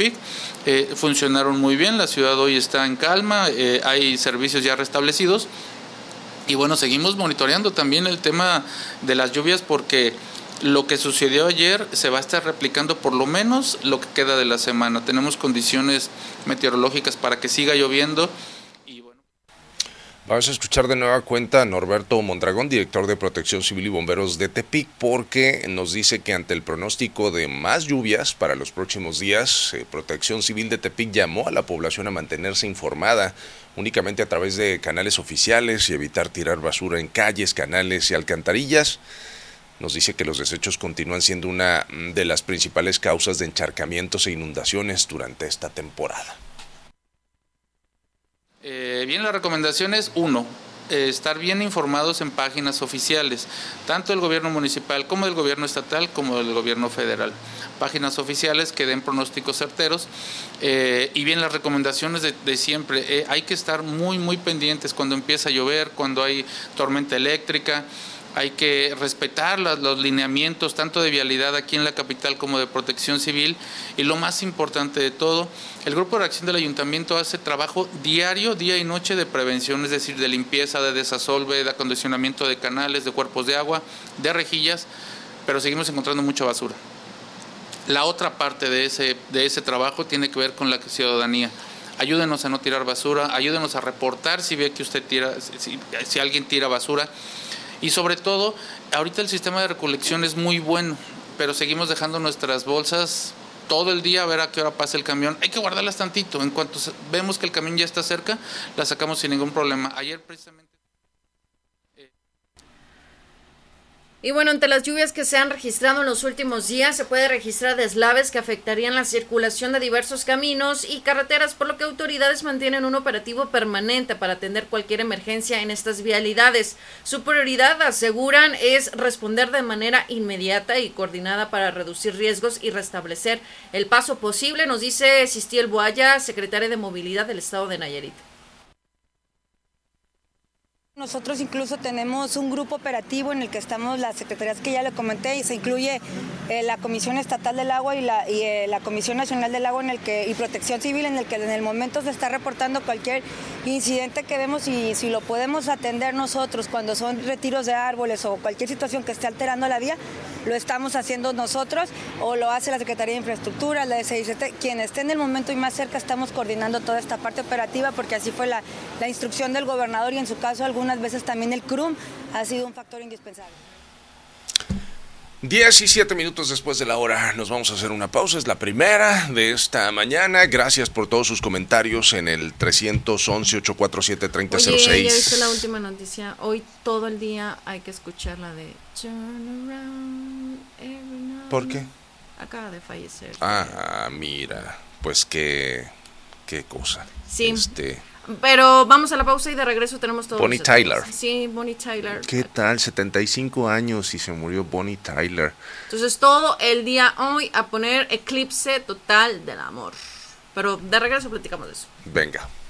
Tepic, funcionaron muy bien, la ciudad hoy está en calma, hay servicios ya restablecidos. Y bueno, seguimos monitoreando también el tema de las lluvias porque lo que sucedió ayer se va a estar replicando por lo menos lo que queda de la semana. Tenemos condiciones meteorológicas para que siga lloviendo. Y bueno. Vamos a escuchar de nueva cuenta a Norberto Mondragón, director de Protección Civil y Bomberos de Tepic, porque nos dice que ante el pronóstico de más lluvias para los próximos días, Protección Civil de Tepic llamó a la población a mantenerse informada únicamente a través de canales oficiales y evitar tirar basura en calles, canales y alcantarillas. Nos dice que los desechos continúan siendo una de las principales causas de encharcamientos e inundaciones durante esta temporada. Bien, la recomendación es, estar bien informados en páginas oficiales, tanto del gobierno municipal como del gobierno estatal como del gobierno federal. Páginas oficiales que den pronósticos certeros. Y bien, las recomendaciones de siempre, hay que estar muy pendientes cuando empieza a llover, cuando hay tormenta eléctrica. Hay que respetar los lineamientos tanto de vialidad aquí en la capital como de Protección Civil, y lo más importante de todo, el Grupo de Acción del Ayuntamiento hace trabajo diario, día y noche, de prevención, es decir, de limpieza, de desasolve, de acondicionamiento de canales, de cuerpos de agua, de rejillas, pero seguimos encontrando mucha basura. La otra parte de ese trabajo tiene que ver con la ciudadanía. Ayúdenos a no tirar basura, ayúdenos a reportar si ve que usted si alguien tira basura. Y sobre todo, ahorita el sistema de recolección es muy bueno, pero seguimos dejando nuestras bolsas todo el día a ver a qué hora pasa el camión. Hay que guardarlas tantito. En cuanto vemos que el camión ya está cerca, las sacamos sin ningún problema. Ayer precisamente... Y bueno, ante las lluvias que se han registrado en los últimos días, se puede registrar deslaves que afectarían la circulación de diversos caminos y carreteras, por lo que autoridades mantienen un operativo permanente para atender cualquier emergencia en estas vialidades. Su prioridad, aseguran, es responder de manera inmediata y coordinada para reducir riesgos y restablecer el paso posible, nos dice Sistiel Boaya, secretaria de Movilidad del Estado de Nayarit. Nosotros incluso tenemos un grupo operativo en el que estamos las secretarías que ya le comenté, y se incluye la Comisión Estatal del Agua y la Comisión Nacional del Agua y Protección Civil, en el que en el momento se está reportando cualquier incidente que vemos, y si lo podemos atender nosotros cuando son retiros de árboles o cualquier situación que esté alterando la vía, lo estamos haciendo nosotros o lo hace la Secretaría de Infraestructura, la SICT, quien esté en el momento y más cerca. Estamos coordinando toda esta parte operativa porque así fue la instrucción del gobernador, y en su caso algunas veces también el CRUM ha sido un factor indispensable. 17 minutos después de la hora, nos vamos a hacer una pausa, es la primera de esta mañana. Gracias por todos sus comentarios en el 311-847-3006. Oye, ya viste la última noticia, hoy todo el día hay que escuchar la de Turn Around Every Night. ¿Por qué? Acaba de fallecer. Mira, pues qué cosa. Sí. Pero vamos a la pausa y de regreso tenemos todo. Bonnie Tyler. Sí, Bonnie Tyler. ¿Qué tal? 75 años y se murió Bonnie Tyler. Entonces todo el día hoy a poner Eclipse Total del Amor. Pero de regreso platicamos de eso. Venga.